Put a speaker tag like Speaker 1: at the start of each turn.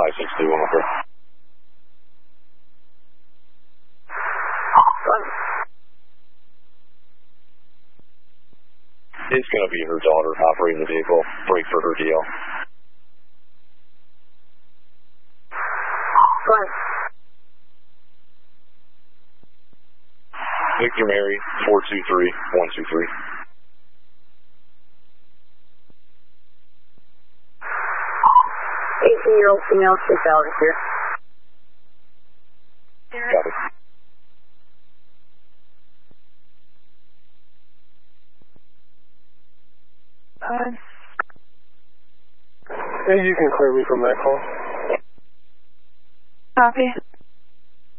Speaker 1: 562 on the floor. It's going to be her daughter operating the vehicle. Brake for her DL. Victor Mary, 423-123.
Speaker 2: 18-year-old female, 6,000 here.
Speaker 1: Got it.
Speaker 3: Hey, you can clear me from that call.
Speaker 4: Copy.